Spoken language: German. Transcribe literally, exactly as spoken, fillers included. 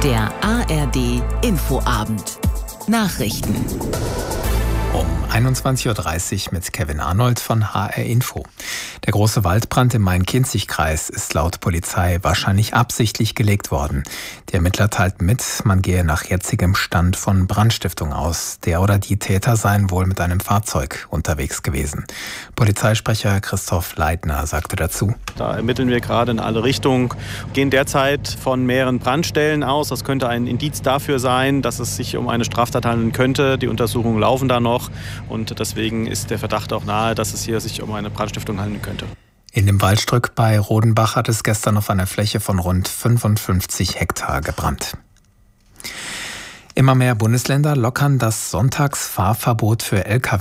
Der A R D Infoabend. Nachrichten. Um einundzwanzig Uhr dreißig mit Kevin Arnold von H R Info. Der große Waldbrand im Main-Kinzig-Kreis ist laut Polizei wahrscheinlich absichtlich gelegt worden. Die Ermittler teilten mit, man gehe nach jetzigem Stand von Brandstiftung aus. Der oder die Täter seien wohl mit einem Fahrzeug unterwegs gewesen. Polizeisprecher Christoph Leitner sagte dazu: Da ermitteln wir gerade in alle Richtungen, gehen derzeit von mehreren Brandstellen aus. Das könnte ein Indiz dafür sein, dass es sich um eine Straftat handeln könnte. Die Untersuchungen laufen da noch und deswegen ist der Verdacht auch nahe, dass es hier sich um eine Brandstiftung handeln könnte. In dem Waldstück bei Rodenbach hat es gestern auf einer Fläche von rund fünfundfünfzig Hektar gebrannt. Immer mehr Bundesländer lockern das Sonntagsfahrverbot für L K W